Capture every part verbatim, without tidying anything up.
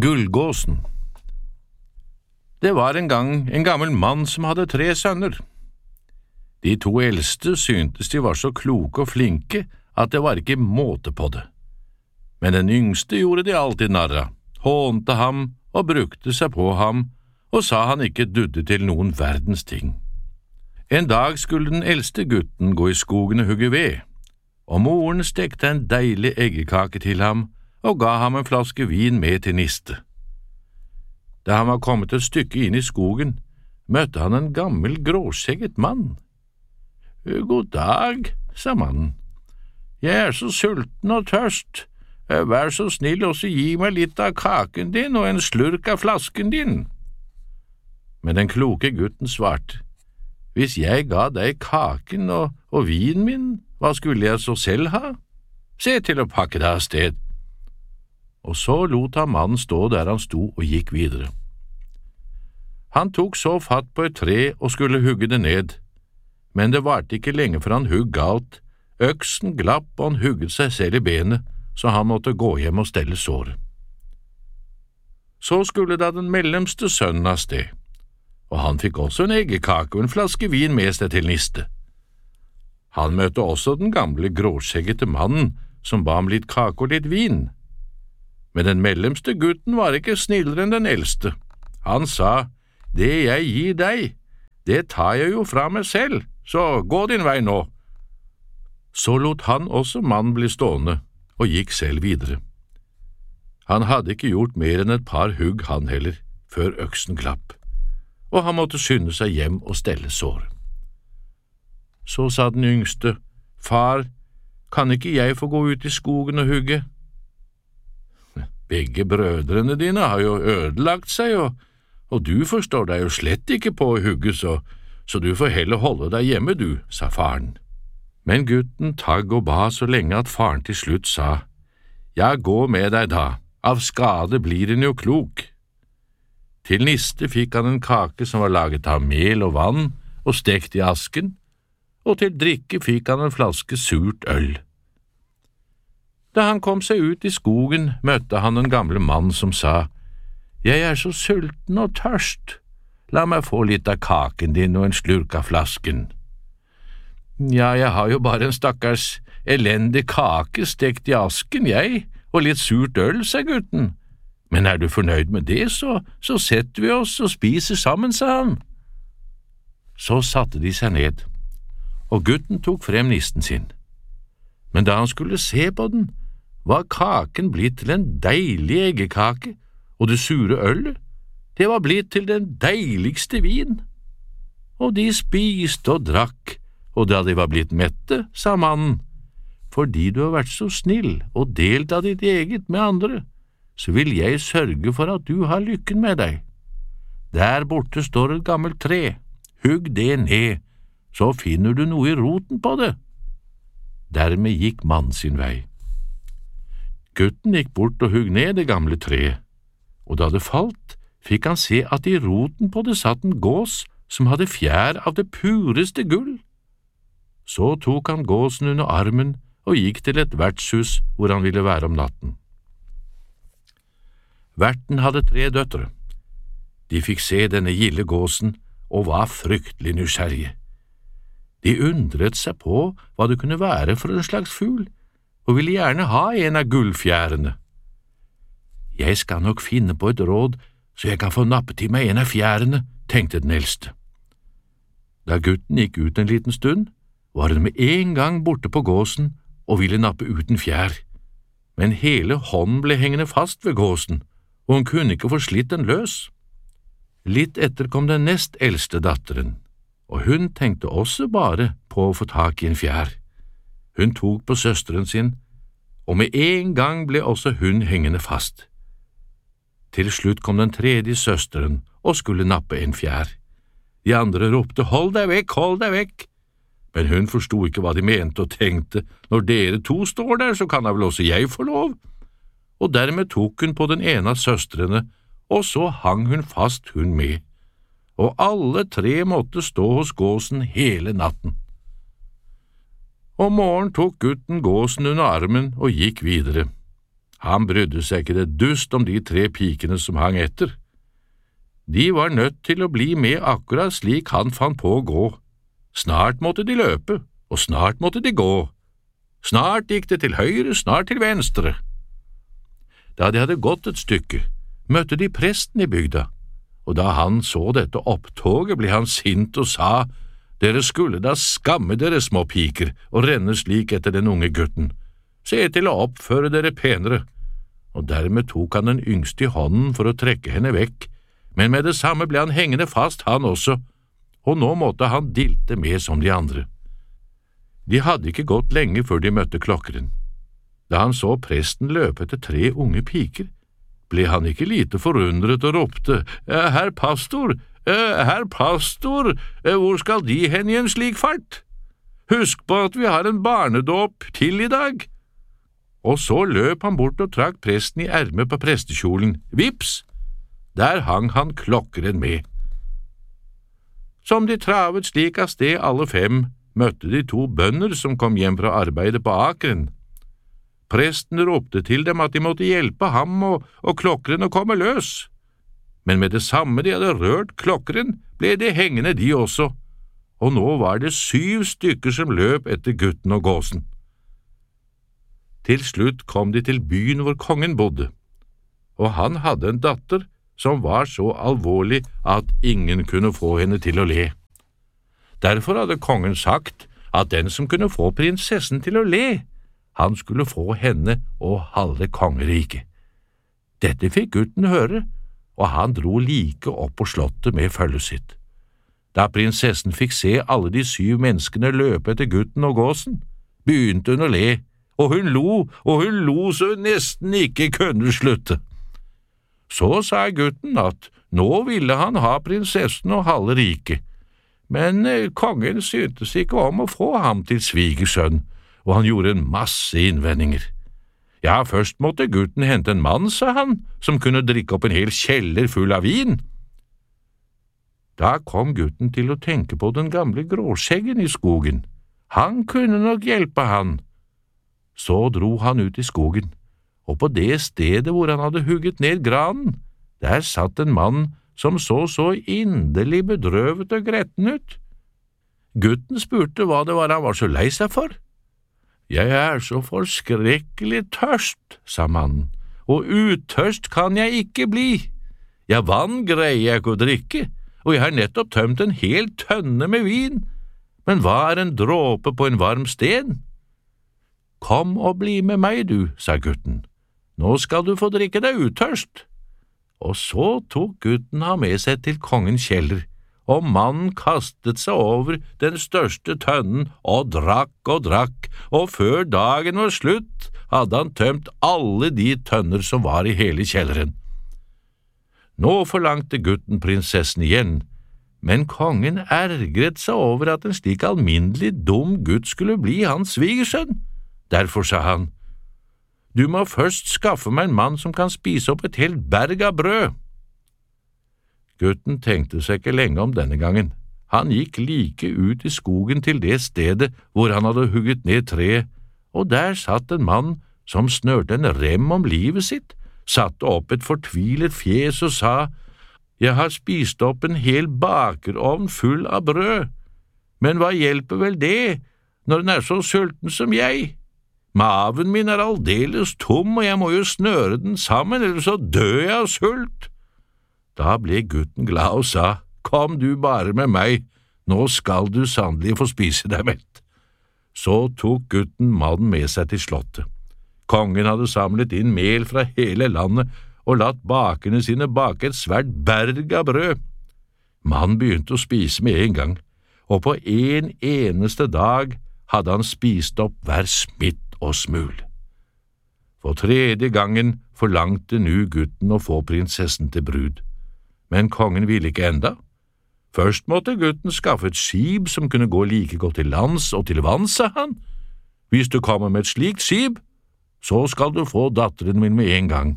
Gullgåsen. Det var en gang en gammel mann som hadde tre sønner. De to eldste syntes de var så kloke og flinke at det var ikke måte på det. Men den yngste gjorde de alltid narr av, hånte ham og brukte seg på ham og sa han ikke dudde til noen verdens ting. En dag skulle den eldste gutten gå i skogen og hugge ved, og moren stekte en deilig eggekake til ham og ga ham en flaske vin med til niste. Da han var kommet et stykke inn i skogen, møtte han en gammel gråskjegget mann. «God dag», sa mannen. «Jeg er så sulten og tørst. Vær så snill og gi meg litt av kaken din og en slurk av flasken din.» Men den kloke gutten svarte, «Hvis jeg ga deg kaken og, og vinen min, hva skulle jeg så selv ha? Se til å pakke deg av sted.» Og så lot han mannen stå der han sto og gikk videre. Han tok så fatt på et tre og skulle hugge det ned, men det varte ikke lenge for han hugg galt. Øksen glapp og han hugget seg selv i benet, så han måtte gå hjem og stelle såret. Så skulle da den mellomste sønnen av sted, og han fikk også en eggekake og en flaske vin med seg til niste. Han møtte også den gamle gråskjeggete mannen som ba om litt kake og litt vin. Men den mellomste gutten var ikke snillere enn den eldste. Han sa, «Det jeg gir deg, det tar jeg jo fra meg selv, så gå din vei nå.» Så lot han også mannen bli stående, og gikk selv videre. Han hadde ikke gjort mer enn et par hugg han heller, før øksen glapp, og han måtte skynde seg hjem og stelle såret. Så sa den yngste, «Far, kan ikke jeg få gå ut i skogen og hugge?» «Begge brødrene dine har jo ødelagt seg, og, og du forstår deg jo slett ikke på å hugge, så, så du får heller holde deg hjemme, du», sa faren. Men gutten tagg og ba så lenge at faren til slutt sa, «Ja, gå med deg da, av skade blir en jo klok.» Til niste fikk han en kake som var laget av mel og vann og stekt i asken, og til drikke fikk han en flaske surt øl. Da han kom seg ut i skogen, møtte han en gamle mann som sa, «Jeg er så sulten og tørst. La meg få litt av kaken din og en slurk av flasken.» «Ja, jeg har jo bare en stakkars elendig kake stekt i asken, jeg, og litt surt øl», sa gutten. «Men er du fornøyd med det, så, så setter vi oss og spiser sammen», sa han. Så satte de seg ned, og gutten tok frem nisten sin. Men da han skulle se på den, var kaken blitt til en deilig eggekake, og det sure ølet, det var blitt til den deiligste vin. Og de spiste og drakk, og da de var blitt mette, sa mannen, «Fordi du har vært så snill og delt av ditt eget med andre, så vil jeg sørge for at du har lykken med deg. Der borte står et gammelt tre, hugg det ned, så finner du noe i roten på det.» Dermed gikk mannen sin vei. Gutten gikk bort og hugg ned det gamle treet, og da det falt, fikk han se at i roten på det satt en gås som hadde fjær av det pureste gull. Så tok han gåsen under armen og gikk til et vertshus hvor han ville være om natten. Verten hadde tre døtre. De fikk se denne gilde gåsen og var fryktelig nysgjerrige. De undret seg på hva det kunne være for en slags fugl, og ville gjerne ha en av gullfjærene. «Jeg skal nok finne på et råd, så jeg kan få nappe til meg en av fjærene», tenkte den eldste. Da gutten gikk ut en liten stund, var han med en gang borte på gåsen og ville nappe ut en fjær. Men hele hånden ble hengende fast ved gåsen, og hun kunne ikke få slitt den løs. Litt etter kom den nest eldste datteren, og hun tenkte også bare på å få tak i en fjær. Hun tok på søsteren sin, og med en gang ble også hun hengende fast. Til slutt kom den tredje søsteren og skulle nappe en fjær. De andre ropte, «Hold deg vekk, hold deg vekk!» Men hun forstod ikke hva de mente og tenkte, «Når dere to står der, så kan da vel også jeg få lov?» Og dermed tok hun på den ene av søstrene, og så hang hun fast hun med. Og alle tre måtte stå hos gåsen hele natten. Om morgenen tok gutten gåsen under armen og gikk videre. Han brydde seg ikke det dust om de tre pikene som hang etter. De var nødt til å bli med akkurat slik han fant på å gå. Snart måtte de løpe, og snart måtte de gå. Snart gikk det til høyre, snart til venstre. Da de hadde gått et stykke, møtte de presten i bygda, og da han så dette opptoget ble han sint og sa, «Dere skulle da skamme dere små piker og renne slik etter den unge gutten. Se til å oppføre dere penere.» Og dermed tok han den yngste i hånden for å trekke henne vekk, men med det samme ble han hengende fast han også, og nå måtte han dilte med som de andre. De hadde ikke gått lenge før de møtte klokkeren. Da han så presten løpe etter tre unge piker, ble han ikke lite forundret og ropte, «Herr pastor, herr pastor, hvor skal de hen i en slik fart? Husk på at vi har en barnedåp til i dag.» Og så løp han bort og trakk presten i ermet på prestekjolen. Vips! Der hang han klokkeren med. Som de travet slik av sted alle fem, møtte de to bønder som kom hjem fra arbeidet på akeren. Presten ropte til dem at de måtte hjelpe ham og, og klokkeren å komme løs. Men med det samme de hadde rørt klokkeren, ble de hengende de også, og nå var det syv stykker som løp etter gutten og gåsen. Til slutt kom de til byen hvor kongen bodde, og han hadde en datter som var så alvorlig at ingen kunne få henne til å le. Derfor hadde kongen sagt at den som kunne få prinsessen til å le, han skulle få henne og halve kongeriket. Dette fikk gutten høre, og han dro like opp på slottet med følget sitt. Da prinsessen fikk se alle de syv menneskene løpe etter gutten og gåsen, begynte hun å le, og hun lo, og hun lo så hun nesten ikke kunne slutte. Så sa gutten at nå ville han ha prinsessen og halve riket, men kongen syntes ikke om å få ham til svigersønn, og han gjorde en masse innvendinger. Ja, først måtte gutten hente en mann, sa han, som kunne drikke opp en hel kjeller full av vin. Da kom gutten til å tenke på den gamle gråskjeggen i skogen. Han kunne nok hjelpe han. Så dro han ut i skogen, og på det stedet hvor han hadde hugget ned granen, der satt en mann som så så inderlig bedrøvet og gretten ut. Gutten spurte hva det var han var så lei seg for. «Jeg er så forskrekkelig tørst», sa mannen, «og uttørst kan jeg ikke bli. Ja, vann greier jeg ikke å drikke, og jeg har nettopp tømt en hel tønne med vin. Men hva er en dråpe på en varm sten?» «Kom og bli med meg, du», sa gutten. «Nå skal du få drikke deg uttørst.» Og så tok gutten ham med seg til kongens kjeller, og mannen kastet seg over den største tønnen og drakk og drakk, og før dagen var slutt hadde han tømt alle de tønner som var i hele kjelleren. Nå forlangte gutten prinsessen igjen, men kongen ergret seg over at en slik alminnelig dum gutt skulle bli hans svigersønn. Derfor sa han, «Du må først skaffe meg en mann som kan spise opp et helt berg av brød.» Gutten tenkte seg ikke lenge om denne gangen. Han gikk like ut i skogen til det stedet hvor han hadde hugget ned treet, og der satt en mann som snørte en rem om livet sitt, satte opp et fortvilet fjes og sa, «Jeg har spist opp en hel bakerovn full av brød, men hva hjelper vel det når den er så sulten som jeg? Maven min er aldeles tom, og jeg må jo snøre den sammen, eller så dør jeg av sult.» Da ble gutten glad og sa, «Kom du bare med meg, nå skal du sannelig få spise deg mett.» Så tok gutten mannen med seg til slottet. Kongen hadde samlet inn mel fra hele landet og latt bakerne sine bake et svært berg av brød. Mannen begynte å spise med en gang, og på en eneste dag hadde han spist opp hver smitt og smul. For tredje gangen forlangte nu gutten å få prinsessen til brud. Men kongen ville ikke enda. Først måtte gutten skaffe et skip som kunne gå like godt til lands og til vanns, sa han. «Hvis du kommer med et slikt skip, så skal du få datteren min med en gang.»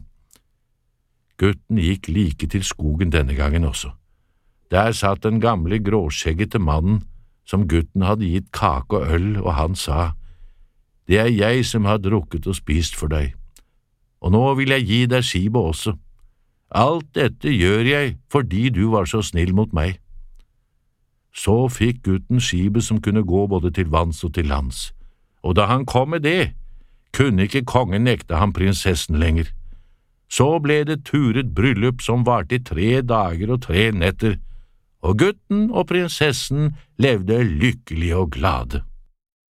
Gutten gikk like til skogen denne gangen også. Der satt den gamle gråskjeggete mannen som gutten hadde gitt kake og øl, og han sa, «Det er jeg som har drukket og spist for deg. og nå vil jeg gi deg skipet også. Alt dette gjør jeg fordi du var så snill mot meg. Så fikk gutten skipet som kunne gå både til vanns og til lands, og da han kom med det, kunne ikke kongen nekte ham prinsessen lenger. Så ble det turet bryllup som varte i tre dager og tre netter, og gutten og prinsessen levde lykkelige og glade.